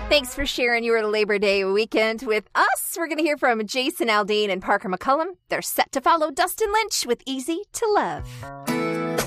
Thanks for sharing your Labor Day weekend with us. We're going to hear from Jason Aldean and Parker McCullum. They're set to follow Dustin Lynch with Easy to Love.